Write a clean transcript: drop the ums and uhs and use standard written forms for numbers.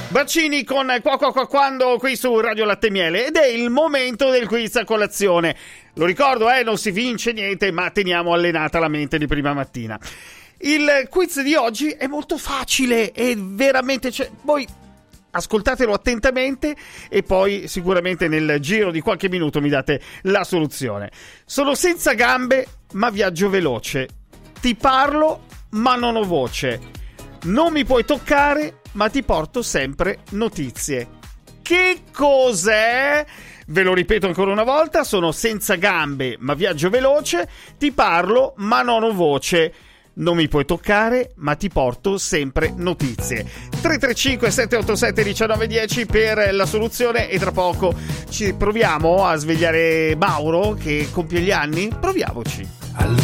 Baccini con quando qui su Radio Latte e Miele, ed è il momento del quiz a colazione. Lo ricordo, non si vince niente, ma teniamo allenata la mente di prima mattina. Il quiz di oggi è molto facile e veramente, voi ascoltatelo attentamente e poi sicuramente nel giro di qualche minuto mi date la soluzione. Sono senza gambe ma viaggio veloce. Ti parlo ma non ho voce. Non mi puoi toccare, ma ti porto sempre notizie. Che cos'è? Ve lo ripeto ancora una volta: sono senza gambe, ma viaggio veloce. Ti parlo, ma non ho voce. Non mi puoi toccare, ma ti porto sempre notizie. 335 787 1910 per la soluzione, e tra poco ci proviamo a svegliare Mauro che compie gli anni. Proviamoci.